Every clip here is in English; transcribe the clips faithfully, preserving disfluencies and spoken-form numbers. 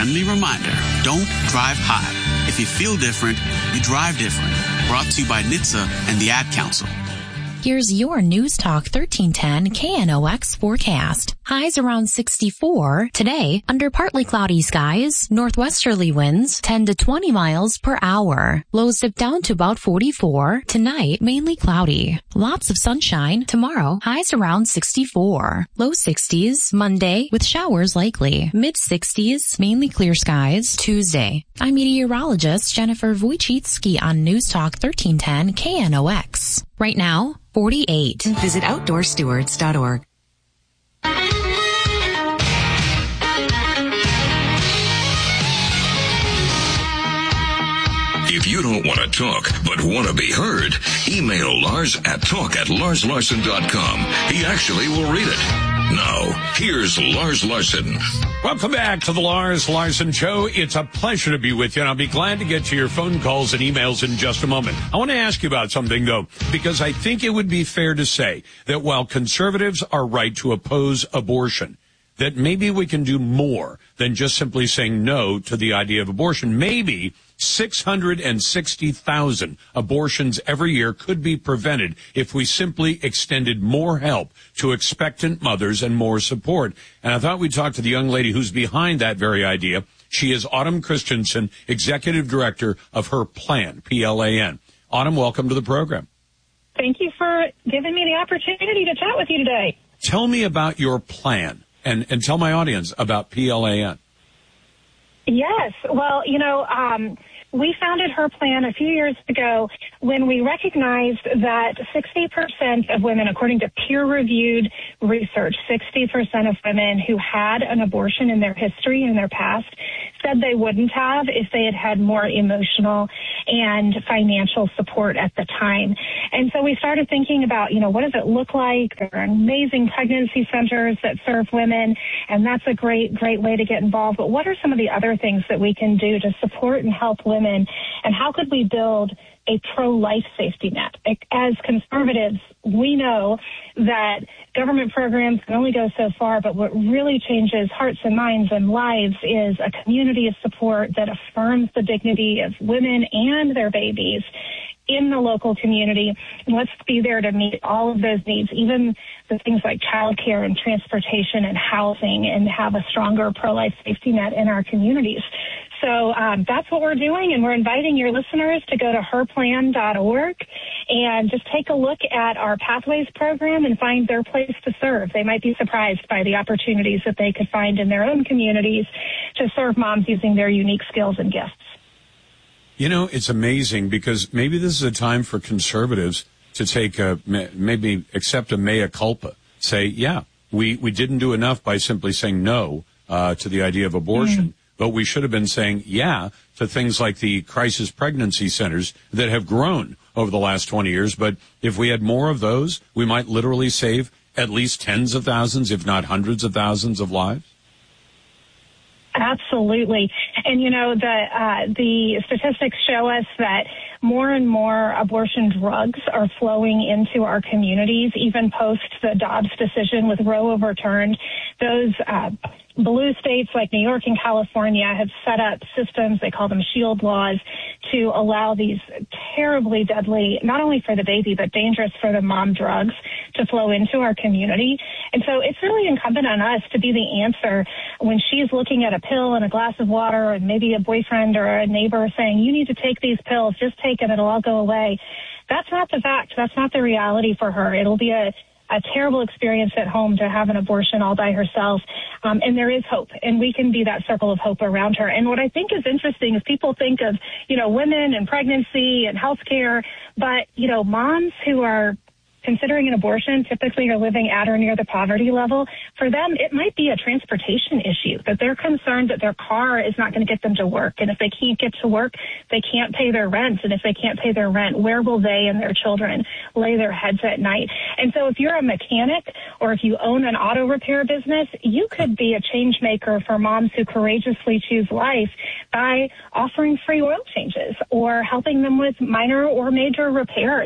friendly reminder, don't drive high. If you feel different, you drive different. Brought to you by N H T S A and the Ad Council. Here's your News Talk thirteen ten K N O X forecast. Highs around sixty-four. Today, under partly cloudy skies, northwesterly winds ten to twenty miles per hour. Lows dip down to about forty-four. Tonight, mainly cloudy. Lots of sunshine. Tomorrow, highs around sixty-four. Low sixties. Monday, with showers likely. Mid sixties, mainly clear skies. Tuesday. I'm meteorologist Jennifer Wojcicki on News Talk thirteen ten K N O X. Right now, forty-eight. Visit outdoor stewards dot org. If you don't want to talk, but want to be heard, email Lars at talk at lars larson dot com. He actually will read it. Now, here's Lars Larson. Welcome back to the Lars Larson Show. It's a pleasure to be with you, and I'll be glad to get to your phone calls and emails in just a moment. I want to ask you about something, though, because I think it would be fair to say that while conservatives are right to oppose abortion, that maybe we can do more than just simply saying no to the idea of abortion. Maybe six hundred sixty thousand abortions every year could be prevented if we simply extended more help to expectant mothers and more support. And I thought we'd talk to the young lady who's behind that very idea. She is Autumn Christensen, Executive Director of Her Plan, P L A N. Autumn, welcome to the program. Thank you for giving me the opportunity to chat with you today. Tell me about your plan, and, and tell my audience about P L A N. Yes. Well, you know, um, we founded Her Plan a few years ago when we recognized that sixty percent of women, according to peer-reviewed research, sixty percent of women who had an abortion in their history, in their past, said they wouldn't have if they had had more emotional and financial support at the time. And so we started thinking about, you know, what does it look like? There are amazing pregnancy centers that serve women, and that's a great, great way to get involved. But what are some of the other things that we can do to support and help women? And how could we build a pro-life safety net? As conservatives, we know that government programs can only go so far, but what really changes hearts and minds and lives is a community of support that affirms the dignity of women and their babies in the local community. And let's be there to meet all of those needs, even the things like childcare and transportation and housing, and have a stronger pro-life safety net in our communities. So um, that's what we're doing, and we're inviting your listeners to go to her plan dot org and just take a look at our Pathways program and find their place to serve. They might be surprised by the opportunities that they could find in their own communities to serve moms using their unique skills and gifts. You know, it's amazing because maybe this is a time for conservatives to take a, maybe accept a mea culpa. Say, yeah, we, we didn't do enough by simply saying no uh, to the idea of abortion. Mm. But we should have been saying yeah to things like the crisis pregnancy centers that have grown over the last twenty years. But if we had more of those, we might literally save at least tens of thousands, if not hundreds of thousands of lives. Absolutely. And, you know, the uh, the statistics show us that more and more abortion drugs are flowing into our communities, even post the Dobbs decision with Roe overturned. Those uh, blue states like New York and California have set up systems, they call them shield laws, to allow these terribly deadly, not only for the baby, but dangerous for the mom drugs to flow into our community. And so it's really incumbent on us to be the answer when she's looking at a pill and a glass of water, and maybe a boyfriend or a neighbor saying, you need to take these pills, just take them, it'll all go away. That's not the fact. That's not the reality for her. It'll be a a terrible experience at home to have an abortion all by herself. Um, and there is hope, and we can be that circle of hope around her. And what I think is interesting is people think of, you know, women and pregnancy and healthcare, but, you know, moms who are considering an abortion typically are living at or near the poverty level. For them, it might be a transportation issue, that they're concerned that their car is not going to get them to work. And if they can't get to work, they can't pay their rent. And if they can't pay their rent, where will they and their children lay their heads at night? And so if you're a mechanic or if you own an auto repair business, you could be a change maker for moms who courageously choose life by offering free oil changes or helping them with minor or major repairs.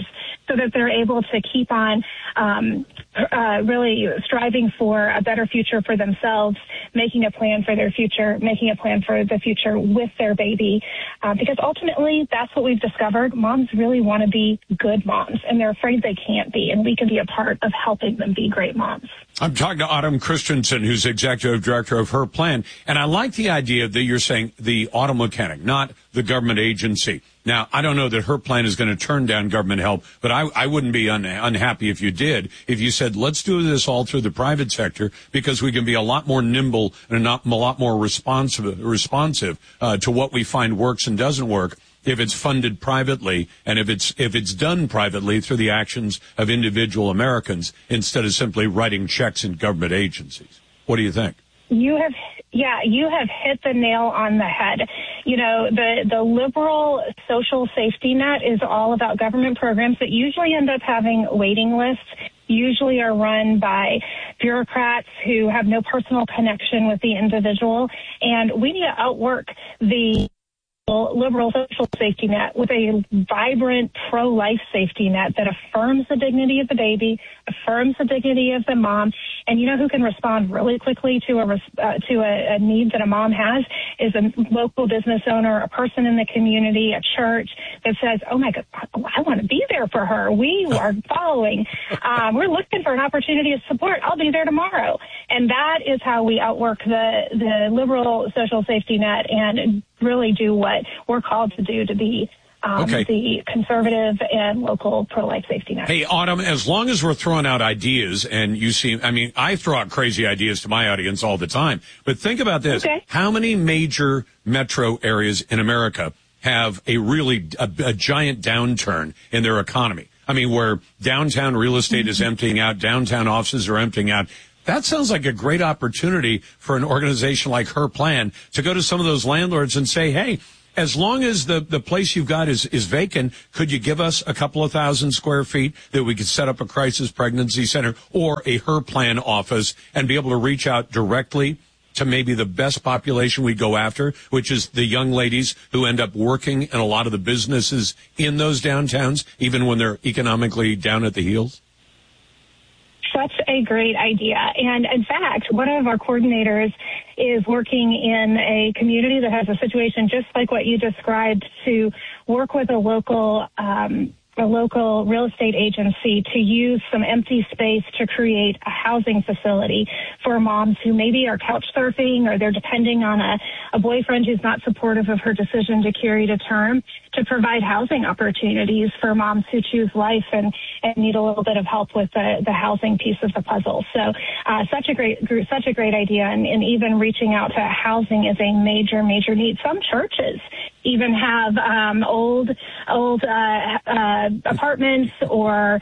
so that they're able to keep on um, uh, really striving for a better future for themselves, making a plan for their future, making a plan for the future with their baby. Uh, because ultimately, that's what we've discovered. Moms really want to be good moms, and they're afraid they can't be, and we can be a part of helping them be great moms. I'm talking to Autumn Christensen, who's executive director of Her Plan, and I like the idea that you're saying the auto mechanic, not the government agency. Now, I don't know that Her Plan is going to turn down government help, but I, I wouldn't be un, unhappy if you did, if you said, let's do this all through the private sector, because we can be a lot more nimble and a lot more responsive, responsive uh, to what we find works and doesn't work, if it's funded privately and if it's if it's done privately through the actions of individual Americans instead of simply writing checks in government agencies. What do you think? You have, yeah, you have hit the nail on the head. You know, the, the liberal social safety net is all about government programs that usually end up having waiting lists, usually are run by bureaucrats who have no personal connection with the individual. And we need to outwork the liberal social safety net with a vibrant pro-life safety net that affirms the dignity of the baby, affirms the dignity of the mom. And you know who can respond really quickly to a uh, to a, a need that a mom has is a local business owner, a person in the community, a church that says, oh my God, I want to be there for her. We are following. Um, we're looking for an opportunity of support. I'll be there tomorrow. And that is how we outwork the, the liberal social safety net and really do what we're called to do to be um, okay. the conservative and local pro-life safety net. Hey, Autumn, as long as we're throwing out ideas and you seem, I mean, I throw out crazy ideas to my audience all the time, but think about this. Okay. How many major metro areas in America have a really, a, a giant downturn in their economy? I mean, where downtown real estate mm-hmm. is emptying out, downtown offices are emptying out. That sounds like a great opportunity for an organization like Her Plan to go to some of those landlords and say, hey, as long as the, the place you've got is, is vacant, could you give us a couple of thousand square feet that we could set up a crisis pregnancy center or a Her Plan office and be able to reach out directly to maybe the best population we go after, which is the young ladies who end up working in a lot of the businesses in those downtowns, even when they're economically down at the heels? Such a great idea. And in fact, one of our coordinators is working in a community that has a situation just like what you described to work with a local um, a local real estate agency to use some empty space to create a housing facility for moms who maybe are couch surfing or they're depending on a, a boyfriend who's not supportive of her decision to carry to term, to provide housing opportunities for moms who choose life and, and need a little bit of help with the, the housing piece of the puzzle. So uh, such a great such a great idea. And, and even reaching out to housing is a major, major need. Some churches even have um, old, old uh, uh, apartments or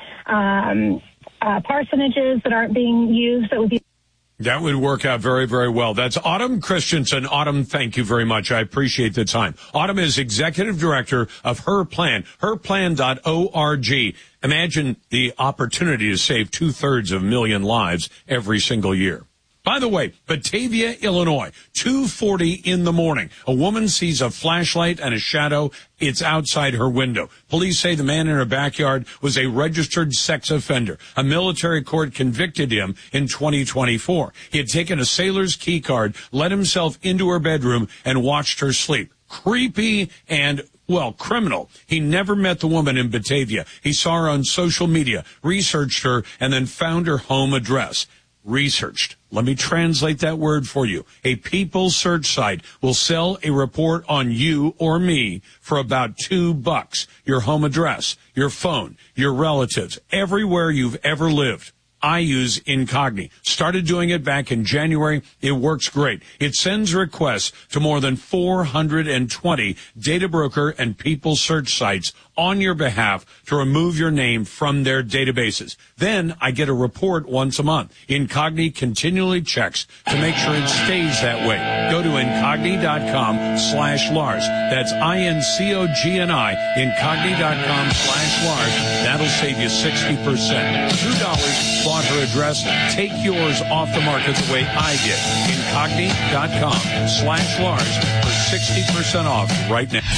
um, uh, parsonages that aren't being used that would be. That would work out very, very well. That's Autumn Christensen. Autumn, thank you very much. I appreciate the time. Autumn is executive director of Her Plan, her plan dot org. Imagine the opportunity to save two-thirds of a million lives every single year. By the way, Batavia, Illinois, two forty in the morning. A woman sees a flashlight and a shadow. It's outside her window. Police say the man in her backyard was a registered sex offender. A military court convicted him in twenty twenty-four. He had taken a sailor's key card, let himself into her bedroom, and watched her sleep. Creepy and well, criminal. He never met the woman in Batavia. He saw her on social media, researched her, and then found her home address. Researched. Let me translate that word for you. A people search site will sell a report on you or me for about two bucks. Your home address, your phone, your relatives, everywhere you've ever lived. I use Incogni. Started doing it back in January. It works great. It sends requests to more than four hundred twenty data broker and people search sites on your behalf to remove your name from their databases. Then I get a report once a month. Incogni continually checks to make sure it stays that way. Go to Incogni.com slash Lars. That's I N C O G N I, Incogni.com slash Lars. That'll save you sixty percent. two dollars bought her address. Take yours off the market the way I did. Incogni.com slash Lars for sixty percent off right now.